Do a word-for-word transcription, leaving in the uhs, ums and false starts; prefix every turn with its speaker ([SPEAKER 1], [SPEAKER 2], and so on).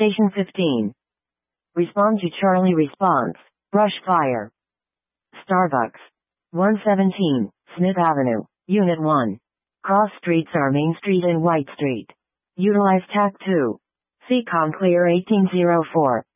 [SPEAKER 1] Station fifteen. Respond to Charlie response. Brush fire. Starbucks. one seventeen, Smith Avenue, Unit one. Cross streets are Main Street and White Street. Utilize T A C two. C COM clear eighteen oh four.